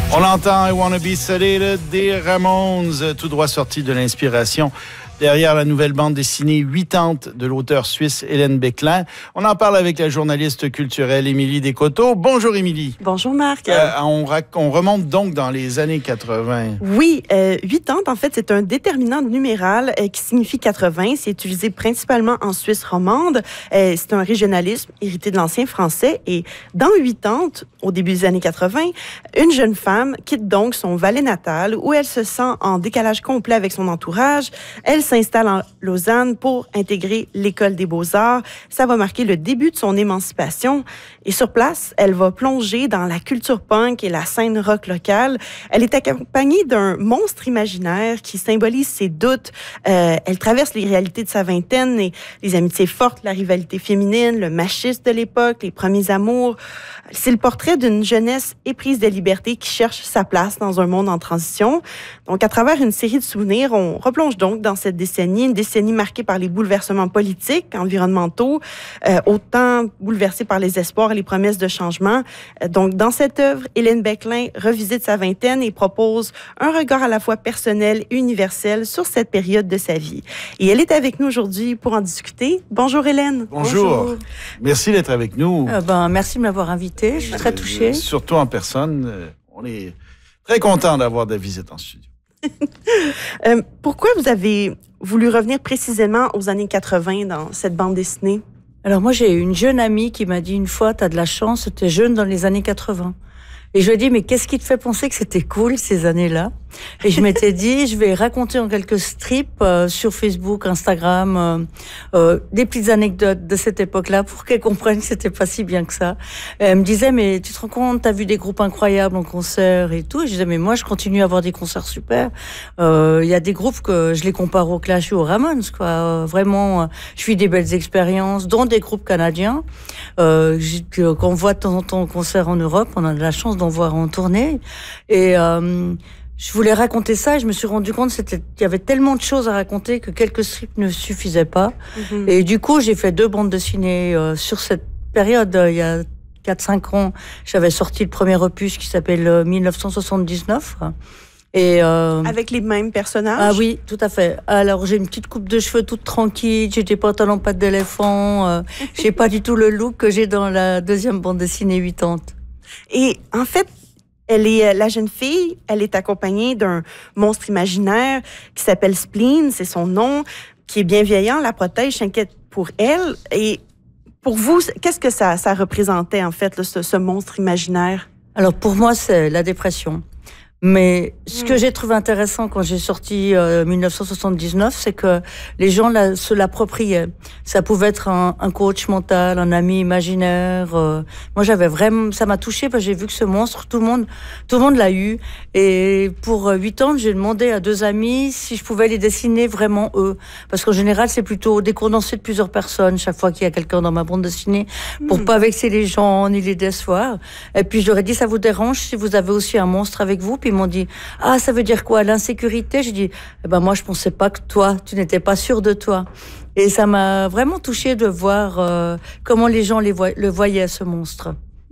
On entend I Wanna Be Sedated des Ramones, tout droit sorti de l'inspiration derrière la nouvelle bande dessinée 80 de l'auteur suisse Hélène Becklin. On en parle avec la journaliste culturelle Émilie Descoteaux. Bonjour Émilie. Bonjour Marc. On remonte donc dans les années 80. Oui, 80 en fait, c'est un déterminant numéral qui signifie 80. C'est utilisé principalement en Suisse romande. C'est un régionalisme hérité de l'ancien français. Et dans 80, au début des années 80, une jeune femme quitte donc son Valais natal où elle se sent en décalage complet avec son entourage. Elle s'installe en Lausanne pour intégrer l'École des beaux-arts. Ça va marquer le début de son émancipation. Et sur place, elle va plonger dans la culture punk et la scène rock locale. Elle est accompagnée d'un monstre imaginaire qui symbolise ses doutes. Elle traverse les réalités de sa vingtaine et les amitiés fortes, la rivalité féminine, le machisme de l'époque, les premiers amours. C'est le portrait d'une jeunesse éprise de liberté qui cherche sa place dans un monde en transition. Donc, à travers une série de souvenirs, on replonge donc dans cette décennie, une décennie marquée par les bouleversements politiques, environnementaux, autant bouleversée par les espoirs et les promesses de changement. Donc, dans cette œuvre, Hélène Becklin revisite sa vingtaine et propose un regard à la fois personnel et universel sur cette période de sa vie. Et elle est avec nous aujourd'hui pour en discuter. Bonjour Hélène. Bonjour. Merci d'être avec nous. Merci de m'avoir invitée. Je suis très touchée. Surtout en personne. On est très content d'avoir des visites en studio. Pourquoi vous avez voulu revenir précisément aux années 80 dans cette bande dessinée? Alors moi, j'ai une jeune amie qui m'a dit une fois, t'as de la chance, t'es jeune dans les années 80. Et je lui ai dit, mais qu'est-ce qui te fait penser que c'était cool ces années-là? Et je m'étais dit, je vais raconter en quelques strips sur Facebook, Instagram, des petites anecdotes de cette époque-là pour qu'elle comprenne que c'était pas si bien que ça. Et elle me disait, mais tu te rends compte, t'as vu des groupes incroyables en concert et tout. Et je disais, mais moi, je continue à avoir des concerts super. Il y a des groupes que je les compare au Clash ou aux Ramones, quoi. Vraiment, je vis des belles expériences, dont des groupes canadiens. Qu'on voit de temps en temps au concert en Europe, on a de la chance d'en voir en tournée. Et je voulais raconter ça et je me suis rendu compte qu'il y avait tellement de choses à raconter que quelques strips ne suffisaient pas. Mm-hmm. Et du coup, j'ai fait 2 bandes dessinées sur cette période. Il y a 4-5 ans, j'avais sorti le premier opus qui s'appelle 1979. Et avec les mêmes personnages? Ah oui, tout à fait. Alors, j'ai une petite coupe de cheveux toute tranquille, j'ai des pantalons pattes d'éléphant, j'ai pas du tout le look que j'ai dans la deuxième bande dessinée 80. Et en fait, la jeune fille, elle est accompagnée d'un monstre imaginaire qui s'appelle Spleen, c'est son nom, qui est bienveillant, la protège, s'inquiète pour elle. Et pour vous, qu'est-ce que ça représentait, en fait, là, ce monstre imaginaire? Alors, pour moi, c'est la dépression. Mais ce que j'ai trouvé intéressant quand j'ai sorti 1979, c'est que les gens se l'appropriaient. Ça pouvait être un coach mental, un ami imaginaire. Moi, ça m'a touchée parce que j'ai vu que ce monstre, tout le monde l'a eu. Et pour 8 ans, j'ai demandé à 2 amis si je pouvais les dessiner vraiment eux. Parce qu'en général, c'est plutôt des condensés de plusieurs personnes chaque fois qu'il y a quelqu'un dans ma bande dessinée pour pas vexer les gens ni les décevoir. Et puis, je leur ai dit, ça vous dérange si vous avez aussi un monstre avec vous? Puis ils m'ont dit, ah, ça veut dire quoi, l'insécurité? J'ai dit, moi, je pensais pas que tu n'étais pas sûr de toi. Et ça m'a vraiment touchée de voir comment les gens le voyaient, ce monstre.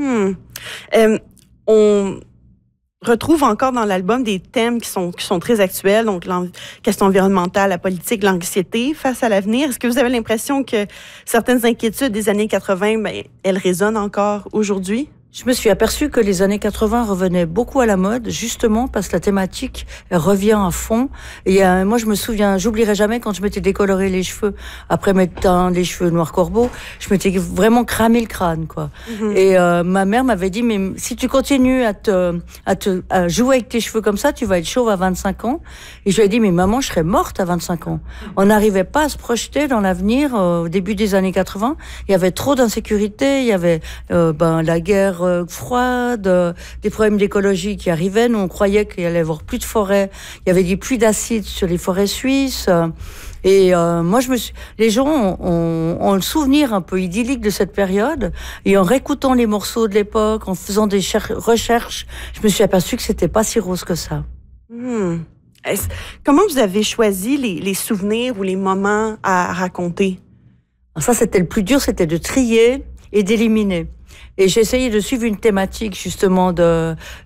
On retrouve encore dans l'album des thèmes qui sont très actuels, donc la question environnementale, la politique, l'anxiété face à l'avenir. Est-ce que vous avez l'impression que certaines inquiétudes des années 80, elles résonnent encore aujourd'hui? Je me suis aperçue que les années 80 revenaient beaucoup à la mode, justement parce que la thématique revient à fond. Et moi, je me souviens, j'oublierai jamais quand je m'étais décoloré les cheveux, après m'être teint les cheveux noirs corbeau, je m'étais vraiment cramé le crâne, quoi. Mm-hmm. Et ma mère m'avait dit, mais si tu continues à jouer avec tes cheveux comme ça, tu vas être chauve à 25 ans. Et je lui ai dit, mais maman, je serais morte à 25 ans. On n'arrivait pas à se projeter dans l'avenir. Au début des années 80, il y avait trop d'insécurité, il y avait la guerre froide, des problèmes d'écologie qui arrivaient. Nous, on croyait qu'il allait y avoir plus de forêts. Il y avait des pluies d'acide sur les forêts suisses. Et moi, les gens ont le souvenir un peu idyllique de cette période. Et en réécoutant les morceaux de l'époque, en faisant des recherches, je me suis aperçue que c'était pas si rose que ça. Comment vous avez choisi les souvenirs ou les moments à raconter? Alors ça, c'était le plus dur, c'était de trier et d'éliminer. Et j'ai essayé de suivre une thématique, justement,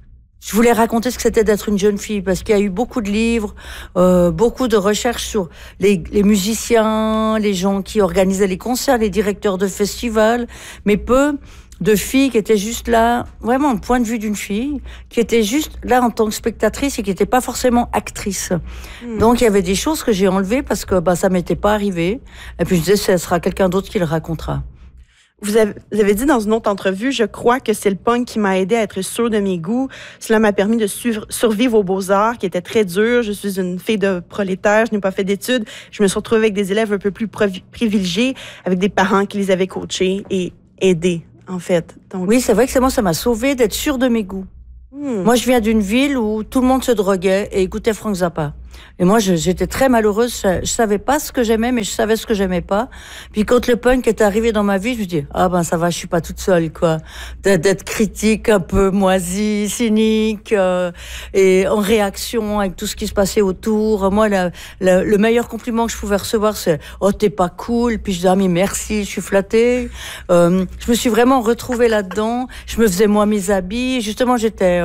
je voulais raconter ce que c'était d'être une jeune fille, parce qu'il y a eu beaucoup de livres, beaucoup de recherches sur les musiciens, les gens qui organisaient les concerts, les directeurs de festivals, mais peu de filles qui étaient juste là, vraiment au point de vue d'une fille, qui était juste là en tant que spectatrice et qui n'était pas forcément actrice. Donc il y avait des choses que j'ai enlevées parce que ça m'était pas arrivé. Et puis je disais, ce sera quelqu'un d'autre qui le racontera. Vous avez dit dans une autre entrevue, je crois que c'est le punk qui m'a aidé à être sûre de mes goûts. Cela m'a permis de survivre aux beaux-arts, qui étaient très durs. Je suis une fille de prolétaire, je n'ai pas fait d'études. Je me suis retrouvée avec des élèves un peu plus privilégiés, avec des parents qui les avaient coachés et aidés, en fait. Donc... Oui, c'est vrai que ça m'a sauvée d'être sûre de mes goûts. Moi, je viens d'une ville où tout le monde se droguait et écoutait Frank Zappa. Et moi, j'étais très malheureuse. Je savais pas ce que j'aimais, mais je savais ce que j'aimais pas. Puis quand le punk est arrivé dans ma vie, je me dis, ça va, je suis pas toute seule, quoi. D'être critique, un peu moisie, cynique, et en réaction avec tout ce qui se passait autour. Moi, le meilleur compliment que je pouvais recevoir, c'est, oh, t'es pas cool. Puis je dis, mais merci, je suis flattée. Je me suis vraiment retrouvée là-dedans. Je me faisais moi mes habits. Justement,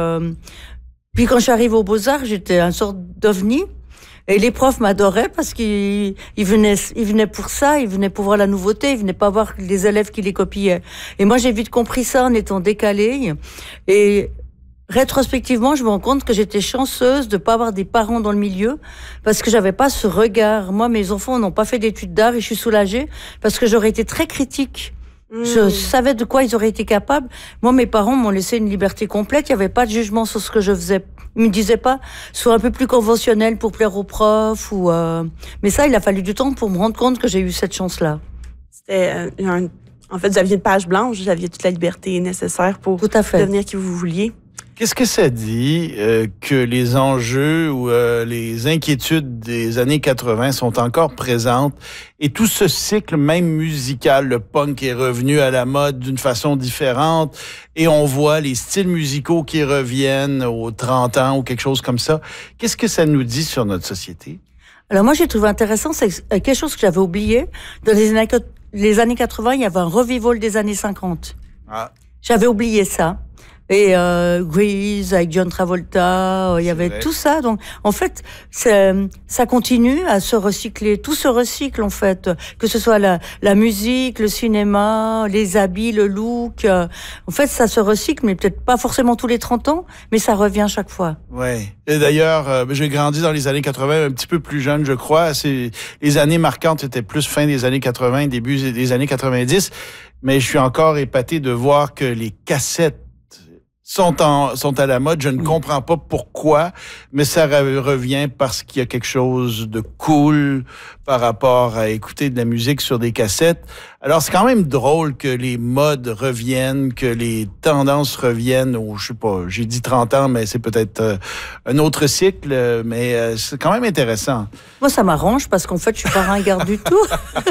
puis quand je suis arrivée aux Beaux-Arts, j'étais une sorte d'ovni. Et les profs m'adoraient parce qu'ils venaient pour ça, ils venaient pour voir la nouveauté, ils venaient pas voir les élèves qui les copiaient. Et moi, j'ai vite compris ça en étant décalée. Et rétrospectivement, je me rends compte que j'étais chanceuse de pas avoir des parents dans le milieu parce que j'avais pas ce regard. Moi, mes enfants n'ont pas fait d'études d'art et je suis soulagée parce que j'aurais été très critique. Je savais de quoi ils auraient été capables. Moi, mes parents m'ont laissé une liberté complète. Il n'y avait pas de jugement sur ce que je faisais. Ils me disaient pas, sois un peu plus conventionnel pour plaire aux profs mais ça, il a fallu du temps pour me rendre compte que j'ai eu cette chance-là. C'était en fait, vous aviez une page blanche, vous aviez toute la liberté nécessaire pour devenir qui vous vouliez. Qu'est-ce que ça dit que les enjeux ou les inquiétudes des années 80 sont encore présentes et tout ce cycle même musical, le punk est revenu à la mode d'une façon différente et on voit les styles musicaux qui reviennent aux 30 ans ou quelque chose comme ça. Qu'est-ce que ça nous dit sur notre société? Alors moi, j'ai trouvé intéressant, c'est quelque chose que j'avais oublié. Dans les années 80, il y avait un revival des années 50. J'avais oublié ça. Et Grease avec John Travolta, il y avait tout ça. Donc en fait, ça continue à se recycler. Tout se recycle en fait, que ce soit la musique, le cinéma, les habits, le look. En fait, ça se recycle, mais peut-être pas forcément tous les 30 ans, mais ça revient chaque fois. Ouais. Et d'ailleurs, j'ai grandi dans les années 80, un petit peu plus jeune, je crois. Les années marquantes étaient plus fin des années 80, début des années 90. Mais je suis encore épaté de voir que les cassettes sont à la mode. Je ne comprends pas pourquoi, mais ça revient parce qu'il y a quelque chose de cool par rapport à écouter de la musique sur des cassettes. Alors, c'est quand même drôle que les modes reviennent, que les tendances reviennent je sais pas, j'ai dit 30 ans, mais c'est peut-être un autre cycle, mais c'est quand même intéressant. Moi, ça m'arrange parce qu'en fait, je suis pas ringarde du tout.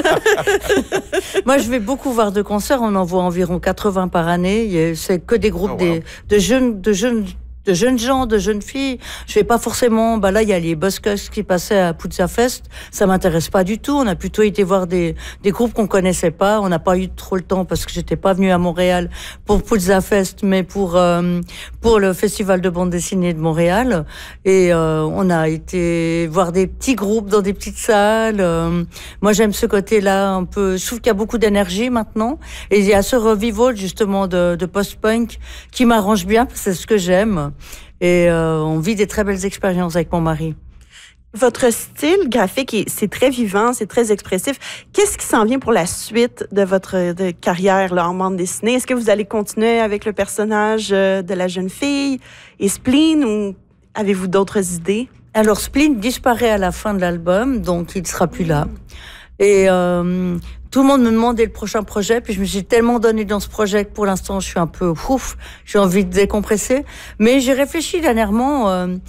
Moi, je vais beaucoup voir de concerts. On en voit environ 80 par année. C'est que des groupes de jeunes gens, de jeunes filles. Je vais pas forcément, là, il y a les Buzzcocks qui passaient à Puzza Fest. Ça m'intéresse pas du tout. On a plutôt été voir des groupes qu'on connaissait pas. On n'a pas eu trop le temps parce que j'étais pas venue à Montréal pour Puzza Fest, mais pour le Festival de bande dessinée de Montréal. Et, on a été voir des petits groupes dans des petites salles. Moi, j'aime ce côté-là un peu. Je trouve qu'il y a beaucoup d'énergie maintenant. Et il y a ce revival, justement, de post-punk qui m'arrange bien parce que c'est ce que j'aime. Et on vit des très belles expériences avec mon mari. Votre style graphique, c'est très vivant, c'est très expressif. Qu'est-ce qui s'en vient pour la suite de votre carrière là, en bande dessinée? Est-ce que vous allez continuer avec le personnage de la jeune fille et Spleen ou avez-vous d'autres idées? Alors, Spleen disparaît à la fin de l'album, donc il ne sera plus là. Et tout le monde me demandait le prochain projet, puis je me suis tellement donnée dans ce projet que pour l'instant, je suis un peu j'ai envie de décompresser. Mais j'ai réfléchi dernièrement,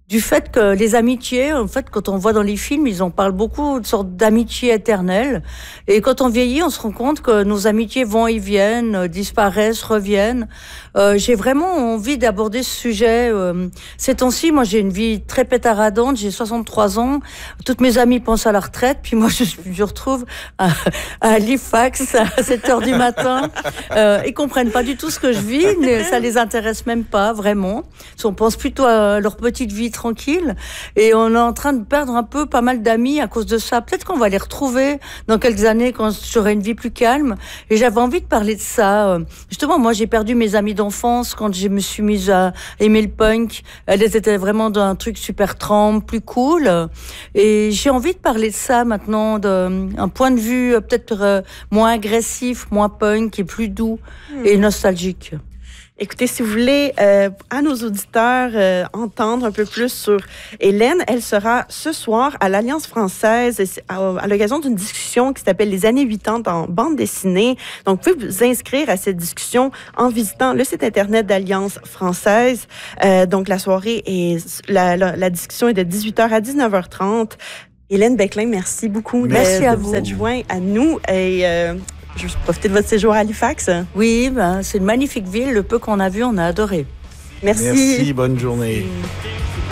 du fait que les amitiés, en fait, quand on voit dans les films, ils en parlent beaucoup, de sorte d'amitié éternelle. Et quand on vieillit, on se rend compte que nos amitiés vont et viennent, disparaissent, reviennent. J'ai vraiment envie d'aborder ce sujet. Ces temps-ci, moi, j'ai une vie très pétaradante, j'ai 63 ans. Toutes mes amies pensent à la retraite, puis moi, je retrouve à Halifax à 7 heures du matin. Ils comprennent pas du tout ce que je vis, ça les intéresse même pas, vraiment. On pense plutôt à leur petite vie tranquille, et on est en train de perdre un peu pas mal d'amis à cause de ça. Peut-être qu'on va les retrouver dans quelques années quand j'aurai une vie plus calme. Et j'avais envie de parler de ça. Justement, moi, j'ai perdu mes amis d'enfance quand je me suis mise à aimer le punk. Elles étaient vraiment dans un truc super trempe, plus cool. Et j'ai envie de parler de ça maintenant, d'un point de vue peut-être moins agressif, moins punk et plus doux et nostalgique. Écoutez, si vous voulez, à nos auditeurs, entendre un peu plus sur Hélène, elle sera ce soir à l'Alliance française à l'occasion d'une discussion qui s'appelle Les années 80 en bande dessinée. Donc, vous pouvez vous inscrire à cette discussion en visitant le site Internet d'Alliance française. Donc, la soirée et la discussion est de 18h à 19h30. Hélène Becklin, merci beaucoup de vous être joint à nous. Et je vais profiter de votre séjour à Halifax. Oui, c'est une magnifique ville. Le peu qu'on a vu, on a adoré. Merci. Merci, bonne journée.